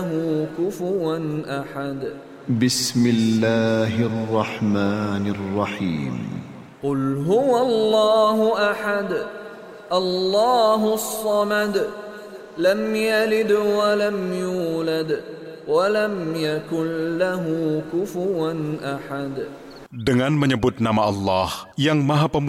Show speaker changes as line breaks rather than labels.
كفوا أحد
بسم الله الرحمن الرحيم
قل هو الله أحد الله الصمد لم يلد ولم يولد ولم يكن له كفوا أحد.
Dengan menyebut nama Allah yang Maha Pemurah